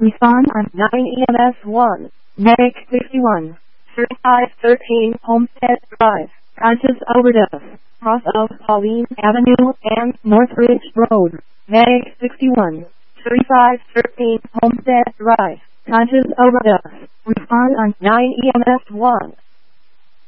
Respond on 9 EMS 1. Medic 61. 3513 Homestead Drive. Conscious overdose. Cross of Pauline Avenue and Northridge Road. Medic 61. 3513 Homestead Drive. Conscious overdose. Respond on 9 EMS 1.